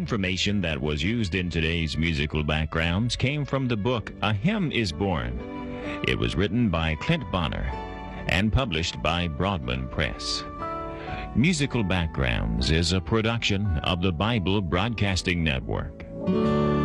information that was used in today's musical backgrounds came from the book A Hymn is Born. It was written by Clint Bonner and published by Broadman Press. Musical Backgrounds is a production of the Bible Broadcasting Network.